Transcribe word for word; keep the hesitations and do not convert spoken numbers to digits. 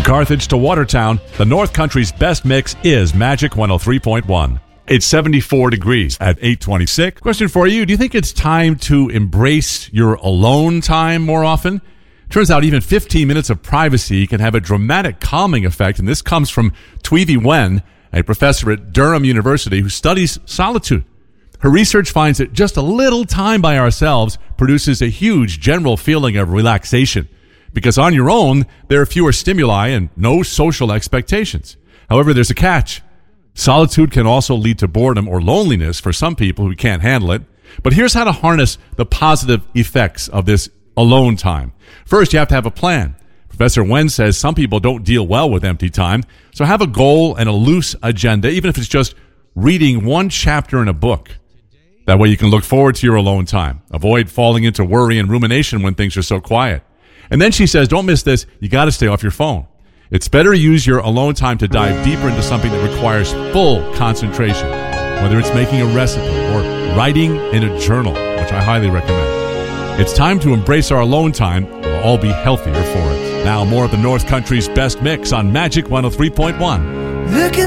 Carthage to Watertown, the North Country's best mix is Magic one oh three point one. It's seventy-four degrees at eight twenty-six. Question for you, do you think it's time to embrace your alone time more often? Turns out even fifteen minutes of privacy can have a dramatic calming effect, and this comes from Tweevy Wen, a professor at Durham University who studies solitude. Her research finds that just a little time by ourselves produces a huge general feeling of relaxation, because on your own, there are fewer stimuli and no social expectations. However, there's a catch. Solitude can also lead to boredom or loneliness for some people who can't handle it. But here's how to harness the positive effects of this alone time. First, you have to have a plan. Professor Wen says some people don't deal well with empty time, so have a goal and a loose agenda, even if it's just reading one chapter in a book. That way you can look forward to your alone time. Avoid falling into worry and rumination when things are so quiet. And then she says, don't miss this, you got to stay off your phone. It's better to use your alone time to dive deeper into something that requires full concentration, whether it's making a recipe or writing in a journal, which I highly recommend. It's time to embrace our alone time. We'll all be healthier for it. Now more of the North Country's best mix on Magic one oh three point one. Looking